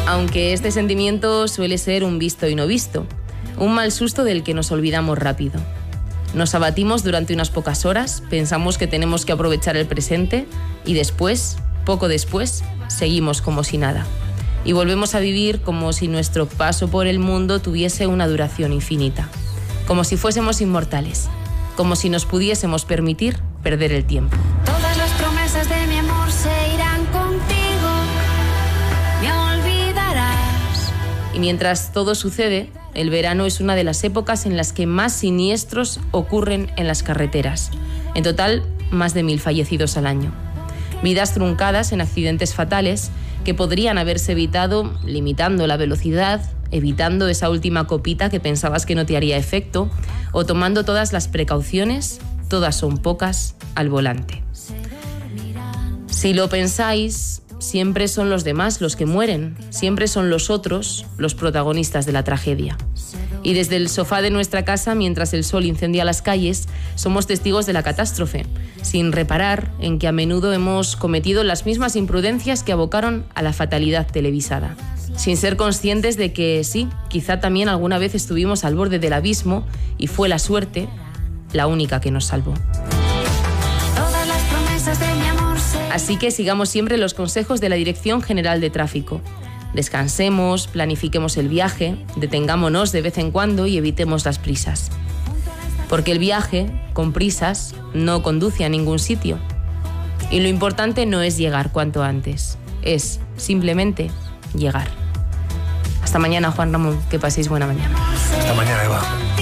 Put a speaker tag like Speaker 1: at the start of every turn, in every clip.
Speaker 1: Aunque este sentimiento suele ser un visto y no visto, un mal susto del que nos olvidamos rápido. Nos abatimos durante unas pocas horas, pensamos que tenemos que aprovechar el presente y después, poco después, seguimos como si nada. Y volvemos a vivir como si nuestro paso por el mundo tuviese una duración infinita. Como si fuésemos inmortales. Como si nos pudiésemos permitir perder el tiempo.
Speaker 2: Todas las promesas de mi amor se irán contigo. Me olvidarás.
Speaker 1: Y mientras todo sucede, el verano es una de las épocas en las que más siniestros ocurren en las carreteras. En total, más de 1000 fallecidos al año. Vidas truncadas en accidentes fatales que podrían haberse evitado limitando la velocidad, evitando esa última copita que pensabas que no te haría efecto, o tomando todas las precauciones, todas son pocas, al volante. Si lo pensáis, siempre son los demás los que mueren, siempre son los otros los protagonistas de la tragedia. Y desde el sofá de nuestra casa, mientras el sol incendia las calles, somos testigos de la catástrofe, sin reparar en que a menudo hemos cometido las mismas imprudencias que abocaron a la fatalidad televisada. Sin ser conscientes de que sí, quizá también alguna vez estuvimos al borde del abismo y fue la suerte la única que nos salvó.
Speaker 2: Todas las promesas de mi amor
Speaker 1: Así que sigamos siempre los consejos de la Dirección General de Tráfico. Descansemos, planifiquemos el viaje, detengámonos de vez en cuando y evitemos las prisas. Porque el viaje, con prisas, no conduce a ningún sitio. Y lo importante no es llegar cuanto antes, es simplemente llegar. Hasta mañana, Juan Ramón, que paséis buena mañana.
Speaker 3: Hasta mañana, Eva.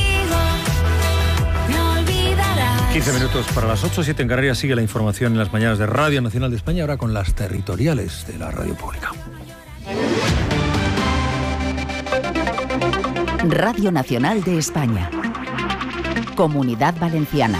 Speaker 3: 15 minutos para las 8, 7 en Canarias. Sigue la información en las mañanas de Radio Nacional de España, ahora con las territoriales de la radio pública.
Speaker 4: Radio Nacional de España. Comunidad Valenciana.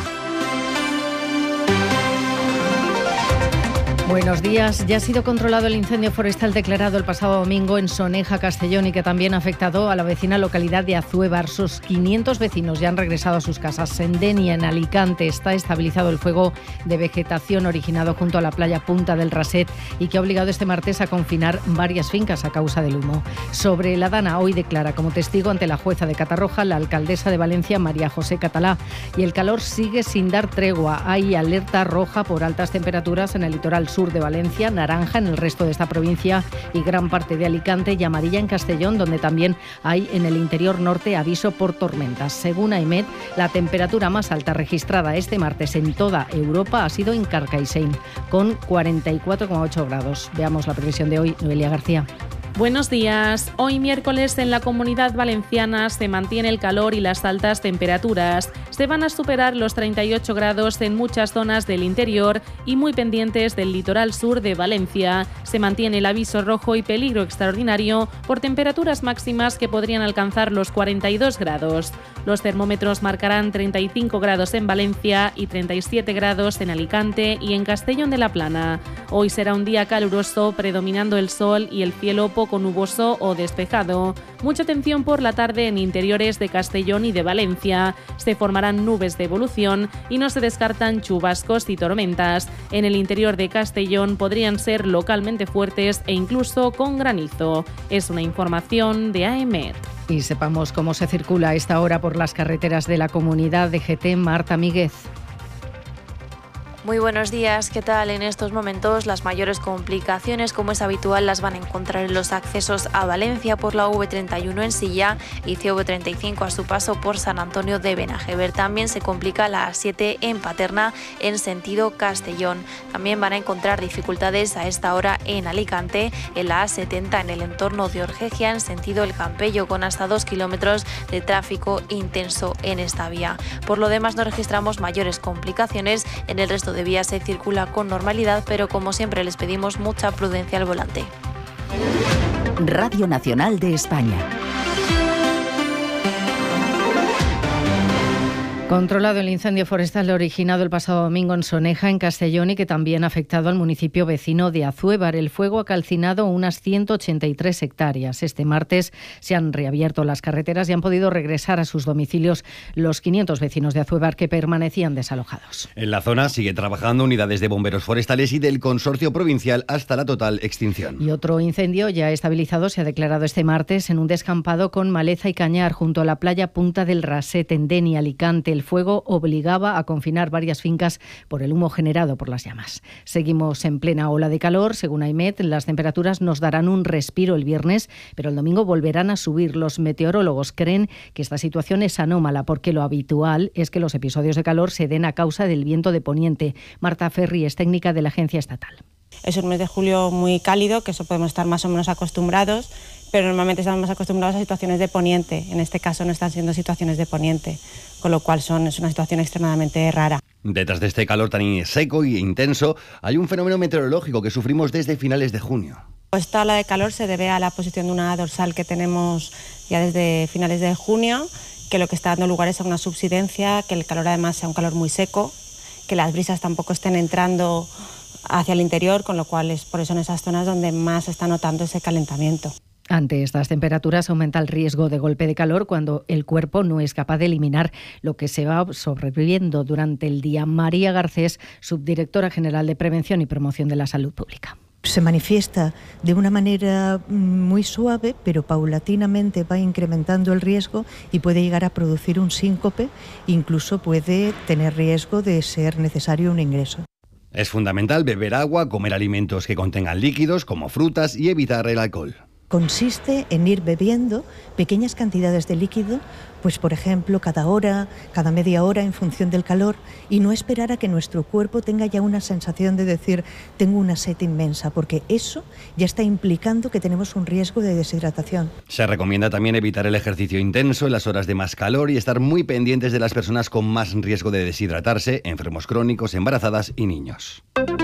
Speaker 5: Buenos días. Ya ha sido controlado el incendio forestal declarado el pasado domingo en Soneja, Castellón, y que también ha afectado a la vecina localidad de Azuévar. Sus 500 vecinos ya han regresado a sus casas. En Denia, en Alicante, está estabilizado el fuego de vegetación originado junto a la playa Punta del Raset y que ha obligado este martes a confinar varias fincas a causa del humo. Sobre la Dana, hoy declara como testigo ante la jueza de Catarroja la alcaldesa de Valencia, María José Catalá. Y el calor sigue sin dar tregua. Hay alerta roja por altas temperaturas en el litoral sur de Valencia, naranja en el resto de esta provincia y gran parte de Alicante y amarilla en Castellón, donde también hay en el interior norte aviso por tormentas. Según AEMET, la temperatura más alta registrada este martes en toda Europa ha sido en Carcaixent, con 44,8 grados. Veamos la previsión de hoy, Noelia García.
Speaker 6: Buenos días. Hoy miércoles en la Comunidad Valenciana se mantiene el calor y las altas temperaturas. Se van a superar los 38 grados en muchas zonas del interior y muy pendientes del litoral sur de Valencia. Se mantiene el aviso rojo y peligro extraordinario por temperaturas máximas que podrían alcanzar los 42 grados. Los termómetros marcarán 35 grados en Valencia y 37 grados en Alicante y en Castellón de la Plana. Hoy será un día caluroso, predominando el sol y el cielo poco nuboso o despejado. Mucha atención por la tarde en interiores de Castellón y de Valencia. Se formarán nubes de evolución y no se descartan chubascos y tormentas. En el interior de Castellón podrían ser localmente fuertes e incluso con granizo. Es una información de AEMET.
Speaker 5: Y sepamos cómo se circula a esta hora por las carreteras de la comunidad de GT. Marta Míguez.
Speaker 7: Muy buenos días, ¿qué tal? En estos momentos las mayores complicaciones, como es habitual, las van a encontrar en los accesos a Valencia por la V31 en Silla y CV35 a su paso por San Antonio de Benajever. También se complica la A7 en Paterna en sentido Castellón. También van a encontrar dificultades a esta hora en Alicante, en la A70 en el entorno de Orgegia en sentido El Campello, con hasta 2 kilómetros de tráfico intenso en esta vía. Por lo demás no registramos mayores complicaciones. En el resto de vías se circula con normalidad, pero como siempre les pedimos mucha prudencia al volante.
Speaker 4: Radio Nacional de España.
Speaker 5: Controlado el incendio forestal originado el pasado domingo en Soneja, en Castellón, y que también ha afectado al municipio vecino de Azuévar. El fuego ha calcinado unas 183 hectáreas. Este martes se han reabierto las carreteras y han podido regresar a sus domicilios los 500 vecinos de Azuévar que permanecían desalojados.
Speaker 8: En la zona sigue trabajando unidades de bomberos forestales y del consorcio provincial hasta la total extinción.
Speaker 5: Y otro incendio ya estabilizado se ha declarado este martes en un descampado con maleza y cañar junto a la playa Punta del Raset, en Deni, Alicante. El fuego obligaba a confinar varias fincas por el humo generado por las llamas. Seguimos en plena ola de calor. Según AEMET, las temperaturas nos darán un respiro el viernes, pero el domingo volverán a subir. Los meteorólogos creen que esta situación es anómala porque lo habitual es que los episodios de calor se den a causa del viento de poniente. Marta Ferri es técnica de la agencia estatal.
Speaker 9: Es un mes de julio muy cálido, que eso podemos estar más o menos acostumbrados, pero normalmente estamos más acostumbrados a situaciones de poniente. En este caso no están siendo situaciones de poniente, con lo cual es una situación extremadamente rara.
Speaker 8: Detrás de este calor tan seco e intenso hay un fenómeno meteorológico que sufrimos desde finales de junio.
Speaker 9: Esta ola de calor se debe a la posición de una dorsal que tenemos ya desde finales de junio, que lo que está dando lugar es a una subsidencia, que el calor además sea un calor muy seco, que las brisas tampoco estén entrando hacia el interior, con lo cual es por eso en esas zonas donde más se está notando ese calentamiento.
Speaker 5: Ante estas temperaturas aumenta el riesgo de golpe de calor cuando el cuerpo no es capaz de eliminar lo que se va sobreviviendo durante el día. María Garcés, subdirectora general de Prevención y Promoción de la Salud Pública.
Speaker 10: Se manifiesta de una manera muy suave, pero paulatinamente va incrementando el riesgo y puede llegar a producir un síncope, incluso puede tener riesgo de ser necesario un ingreso.
Speaker 8: Es fundamental beber agua, comer alimentos que contengan líquidos como frutas y evitar el alcohol.
Speaker 10: Consiste en ir bebiendo pequeñas cantidades de líquido, pues por ejemplo cada hora, cada media hora en función del calor, y no esperar a que nuestro cuerpo tenga ya una sensación de decir tengo una sed inmensa, porque eso ya está implicando que tenemos un riesgo de deshidratación.
Speaker 8: Se recomienda también evitar el ejercicio intenso en las horas de más calor y estar muy pendientes de las personas con más riesgo de deshidratarse, enfermos crónicos, embarazadas y niños.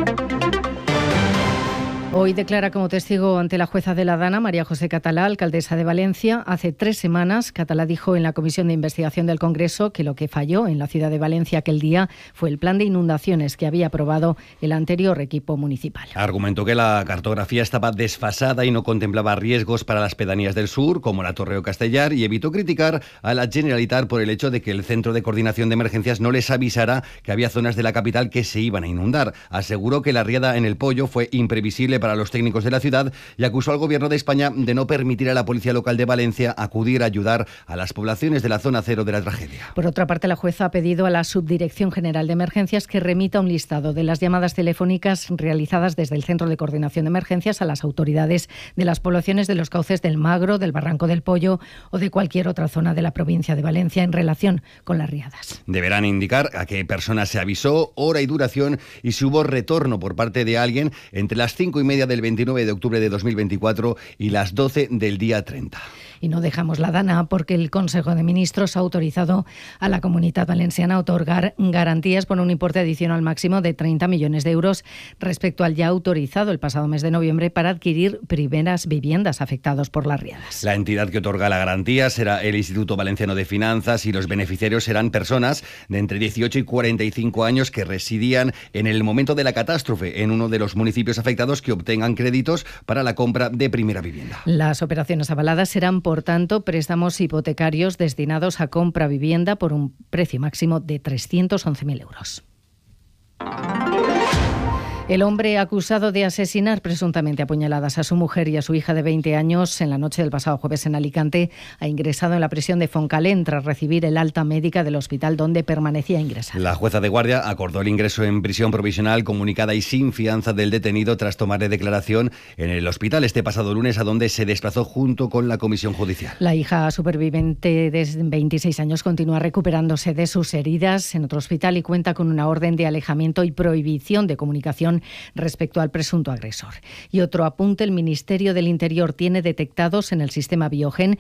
Speaker 5: Hoy declara como testigo ante la jueza de la Dana, María José Catalá, alcaldesa de Valencia. Hace 3 semanas, Catalá dijo en la Comisión de Investigación del Congreso que lo que falló en la ciudad de Valencia aquel día fue el plan de inundaciones que había aprobado el anterior equipo municipal.
Speaker 8: Argumentó que la cartografía estaba desfasada y no contemplaba riesgos para las pedanías del sur, como la Torre o Castellar, y evitó criticar a la Generalitat por el hecho de que el Centro de Coordinación de Emergencias no les avisara que había zonas de la capital que se iban a inundar. Aseguró que la riada en el Pollo fue imprevisible para los técnicos de la ciudad y acusó al Gobierno de España de no permitir a la Policía Local de Valencia acudir a ayudar a las poblaciones de la zona cero de la tragedia.
Speaker 5: Por otra parte, la jueza ha pedido a la Subdirección General de Emergencias que remita un listado de las llamadas telefónicas realizadas desde el Centro de Coordinación de Emergencias a las autoridades de las poblaciones de los cauces del Magro, del Barranco del Pollo o de cualquier otra zona de la provincia de Valencia en relación con las riadas.
Speaker 8: Deberán indicar a qué persona se avisó, hora y duración y si hubo retorno por parte de alguien entre las 5:30 del 29 de octubre de 2024 y las 12 del día 30.
Speaker 5: Y no dejamos la Dana porque el Consejo de Ministros ha autorizado a la Comunitat Valenciana a otorgar garantías por un importe adicional máximo de 30 millones de euros respecto al ya autorizado el pasado mes de noviembre para adquirir primeras viviendas afectadas por las riadas.
Speaker 8: La entidad que otorga la garantía será el Instituto Valenciano de Finanzas y los beneficiarios serán personas de entre 18 y 45 años que residían en el momento de la catástrofe en uno de los municipios afectados que obtengan créditos para la compra de primera vivienda.
Speaker 5: Las operaciones avaladas serán, por tanto, préstamos hipotecarios destinados a compra vivienda por un precio máximo de 311.000 euros. El hombre acusado de asesinar presuntamente a puñaladas a su mujer y a su hija de 20 años en la noche del pasado jueves en Alicante ha ingresado en la prisión de Foncalén tras recibir el alta médica del hospital donde permanecía ingresado.
Speaker 8: La jueza de guardia acordó el ingreso en prisión provisional comunicada y sin fianza del detenido tras tomarle declaración en el hospital este pasado lunes, a donde se desplazó junto con la comisión judicial.
Speaker 5: La hija superviviente de 26 años continúa recuperándose de sus heridas en otro hospital y cuenta con una orden de alejamiento y prohibición de comunicación investigación respecto al presunto agresor. Y otro apunte, el Ministerio del Interior tiene detectados en el sistema Biogen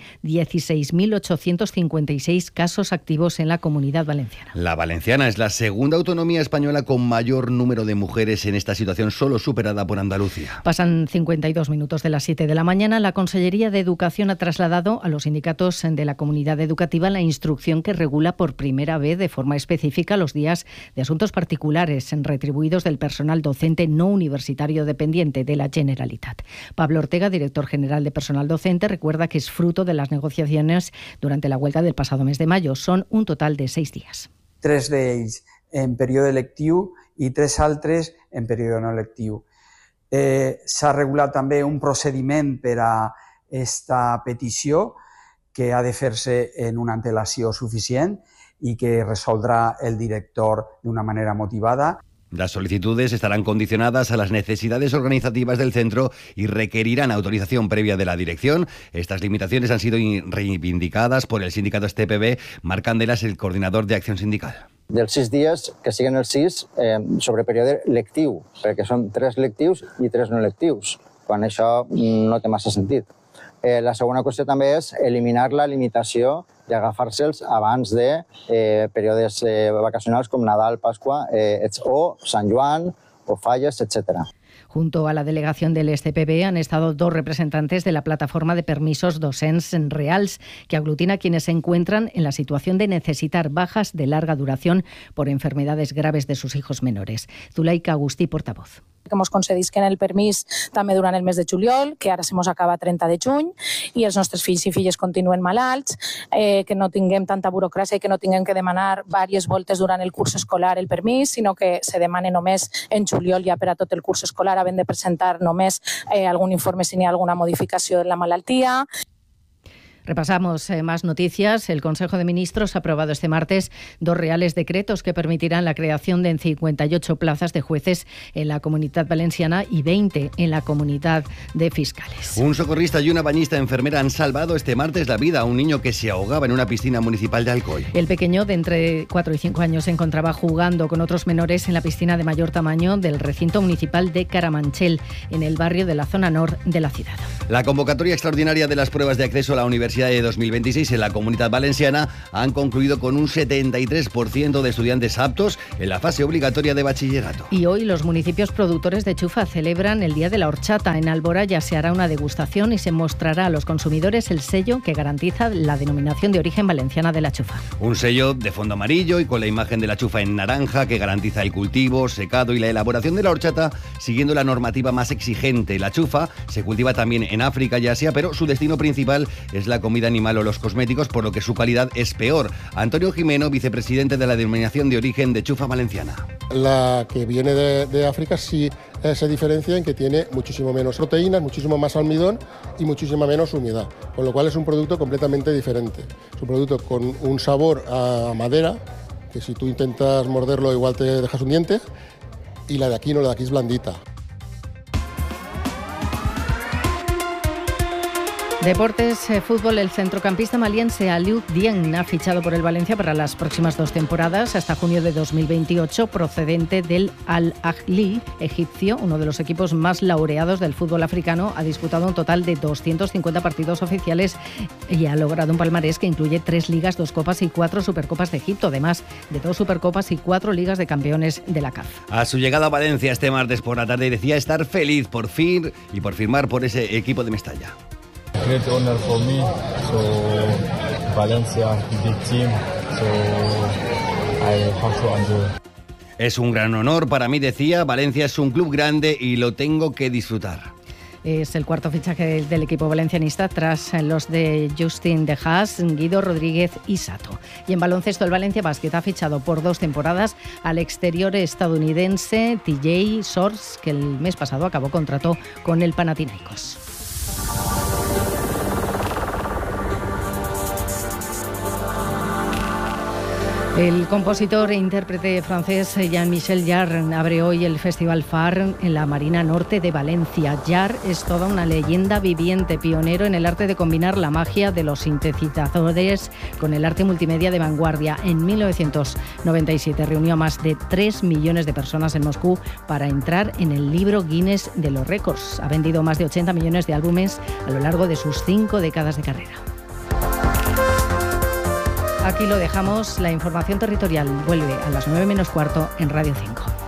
Speaker 5: 16.856 casos activos en la Comunidad Valenciana.
Speaker 8: La valenciana es la segunda autonomía española con mayor número de mujeres en esta situación, solo superada por Andalucía.
Speaker 5: Pasan 52 minutos de las 7 de la mañana. La Consellería de Educación ha trasladado a los sindicatos de la comunidad educativa la instrucción que regula por primera vez de forma específica los días de asuntos particulares retribuidos del personal docente no universitario dependiente de la Generalitat. Pablo Ortega, director general de personal docente, recuerda que es fruto de las negociaciones durante la huelga del pasado mes de mayo. Son un total de 6 días.
Speaker 11: 3 d'ells en període lectiu i 3 altres en període no lectiu. S'ha regulat també un procediment per a esta petició que ha de fer-se en una antelació suficient y que resoldrá el director de una manera motivada.
Speaker 8: Las solicitudes estarán condicionadas a las necesidades organizativas del centro y requerirán autorización previa de la dirección. Estas limitaciones han sido reivindicadas por el sindicato STPB. Marc Candelas, el coordinador de Acción Sindical.
Speaker 12: Dels 6 dies, que siguin els 6 sobre període lectiu, perquè són 3 lectius i 3 no lectius, quan això no té massa sentit. La segona qüestió també és eliminar la limitació d'agafar-se'ls abans de períodes vacacionals com Nadal, Pasqua o Sant Joan o Falles, etc.
Speaker 5: Junto a la delegación del STPB han estado 2 representantes de la plataforma de permisos docents reals, que aglutina a quienes se encuentran en la situación de necesitar bajas de larga duración por enfermedades graves de sus hijos menores. Zulaika Agustí, portavoz.
Speaker 13: Que mos concedisquen el permís també durant el mes de juliol, que ara se mos acaba 30 de juny, i els nostres fills i filles continuen malalts, que no tinguem tanta burocràcia i que no tinguem que demanar diverses voltes durant el curs escolar el permís, sinó que se demane només en juliol ja per a tot el curs escolar, havent de presentar només algun informe si n'hi ha alguna modificació en la malaltia.
Speaker 5: Repasamos más noticias. El Consejo de Ministros ha aprobado este martes 2 reales decretos que permitirán la creación de 58 plazas de jueces en la Comunidad Valenciana y 20 en la Comunidad de Fiscales.
Speaker 8: Un socorrista y una bañista enfermera han salvado este martes la vida a un niño que se ahogaba en una piscina municipal de Alcoy.
Speaker 5: El pequeño, de entre 4 y 5 años, se encontraba jugando con otros menores en la piscina de mayor tamaño del recinto municipal de Caramanchel, en el barrio de la zona norte de la ciudad.
Speaker 8: La convocatoria extraordinaria de las pruebas de acceso a la Universidad de 2026 en la Comunidad Valenciana han concluido con un 73% de estudiantes aptos en la fase obligatoria de bachillerato.
Speaker 5: Y hoy los municipios productores de chufa celebran el Día de la Horchata. En Alboraya se hará una degustación y se mostrará a los consumidores el sello que garantiza la denominación de origen valenciana de la chufa.
Speaker 8: Un sello de fondo amarillo y con la imagen de la chufa en naranja que garantiza el cultivo, secado y la elaboración de la horchata siguiendo la normativa más exigente. La chufa se cultiva también en África y Asia, pero su destino principal es la comida animal o los cosméticos, por lo que su calidad es peor. Antonio Jimeno, vicepresidente de la denominación de origen de chufa valenciana.
Speaker 14: La que viene de África sí se diferencia en que tiene muchísimo menos proteínas, muchísimo más almidón y muchísima menos humedad, con lo cual es un producto completamente diferente. Es un producto con un sabor a madera, que si tú intentas morderlo igual te dejas un diente, y la de aquí no, la de aquí es blandita.
Speaker 5: Deportes, fútbol. El centrocampista maliense Aliou Dieng ha fichado por el Valencia para las próximas 2 temporadas, hasta junio de 2028, procedente del Al-Ahly egipcio, uno de los equipos más laureados del fútbol africano. Ha disputado un total de 250 partidos oficiales y ha logrado un palmarés que incluye 3 ligas, 2 copas y 4 supercopas de Egipto, además de 2 supercopas y 4 ligas de campeones de la CAF.
Speaker 8: A su llegada a Valencia este martes por la tarde decía estar feliz por fin y por firmar por ese equipo de Mestalla.
Speaker 15: Great honor for me, so Valencia, big team, so I have to enjoy.
Speaker 8: Es un gran honor para mí, decía. Valencia es un club grande y lo tengo que disfrutar.
Speaker 5: Es el 4º fichaje del equipo valencianista tras los de Justin De Haas, Guido Rodríguez y Sato. Y en baloncesto, el Valencia Basket ha fichado por 2 temporadas al exterior estadounidense TJ Shorts, que el mes pasado acabó contrato con el Panathinaikos. El compositor e intérprete francés Jean-Michel Jarre abre hoy el Festival Far en la Marina Norte de Valencia. Jarre es toda una leyenda viviente, pionero en el arte de combinar la magia de los sintetizadores con el arte multimedia de vanguardia. En 1997 reunió a más de 3 millones de personas en Moscú para entrar en el libro Guinness de los récords. Ha vendido más de 80 millones de álbumes a lo largo de sus 5 décadas de carrera. Aquí lo dejamos. La información territorial vuelve a las 9 menos cuarto en Radio 5.